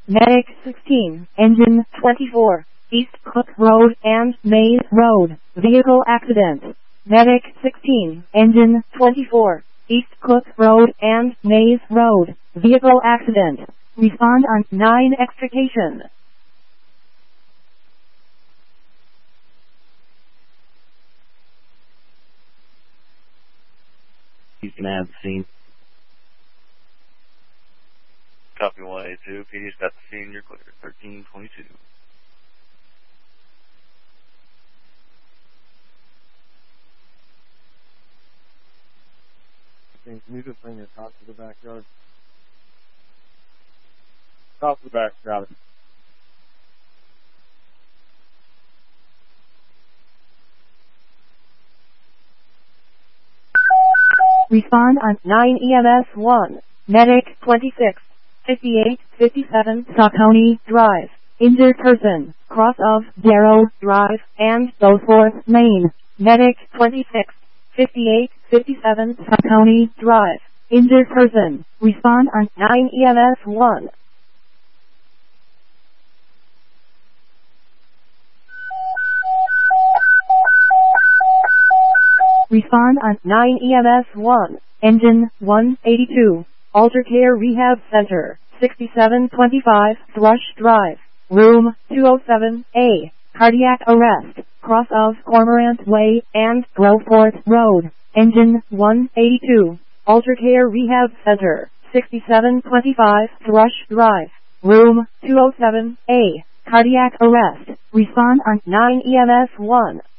Medic 16, Engine 24, East Cook Road and Maze Road, vehicle accident. Medic 16, Engine 24, East Cook Road and Maze Road, vehicle accident. Respond on 9 extrication. Houston at the scene. Copy 182. PD's got the scene. You're clear. 1322. Can you just bring your cop to the backyard? Cop to the back, got it. Respond on 9 EMS 1. Medic 26, 58, 57 Saucony Drive. Injured person, cross of Darrow Drive and Bowforth Lane. Medic 26, 58, 57 Saucony Drive. Injured person. Respond on 9 EMS 1. Respond on 9 EMS 1. Engine 182. Alter Care Rehab Center. 6725 Thrush Drive. Room 207A. Cardiac arrest. Cross of Cormorant Way and Growforth Road. Engine 182. Alter Care Rehab Center. 6725 Thrush Drive. Room 207A. Cardiac arrest. Respond on 9 EMS 1.